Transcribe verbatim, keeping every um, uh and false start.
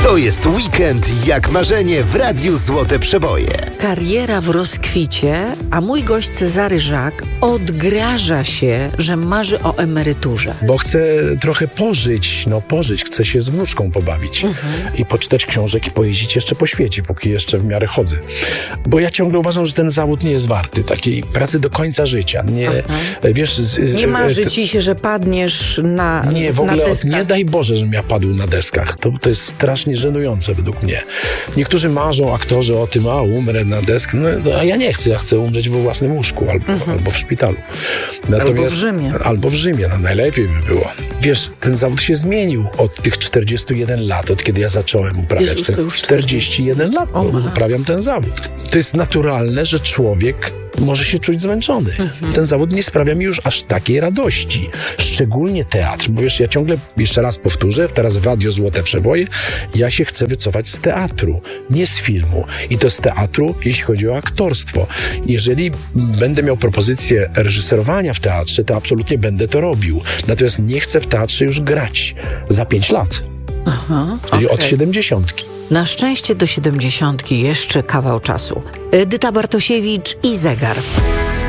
To jest weekend jak marzenie w Radiu Złote Przeboje. Kariera w rozkwicie, a mój gość Cezary Żak odgraża się, że marzy o emeryturze. Bo chcę trochę pożyć, no pożyć, chcę się z wnuczką pobawić mhm. i poczytać książek i pojeździć jeszcze po świecie, póki jeszcze w miarę chodzę. Bo ja ciągle uważam, że ten zawód nie jest warty takiej pracy do końca życia. Nie, wiesz, z, nie marzy t- ci się, że padniesz na Nie, w na ogóle deskach. nie daj Boże, żebym ja padł na deskach. To, to jest strasznie żenujące według mnie. Niektórzy marzą, aktorzy, o tym, a umrę na deskach. No, a ja nie chcę, ja chcę umrzeć we własnym łóżku albo, mhm. albo w szpitalu. Natomiast, albo w Rzymie. Albo w Rzymie, no najlepiej by było. Wiesz, ten zawód się zmienił od tych czterdziestu jeden lat, od kiedy ja zacząłem uprawiać. Jezus, to już czterdzieści jeden lat o, uprawiam ten zawód. To jest naturalne, że człowiek może się czuć zmęczony. Mhm. Ten zawód nie sprawia mi już aż takiej radości. Szczególnie teatr, bo wiesz, ja ciągle, jeszcze raz powtórzę, teraz w Radio Złote Przeboje, ja się chcę wycofać z teatru, nie z filmu. I to z teatru, jeśli chodzi o aktorstwo. Jeżeli będę miał propozycję reżyserowania w teatrze, to absolutnie będę to robił. Natomiast nie chcę w teatrze już grać za pięć lat. Aha, czyli okay. od siedemdziesiątki. Na szczęście do siedemdziesiątki jeszcze kawał czasu. Edyta Bartosiewicz i zegar.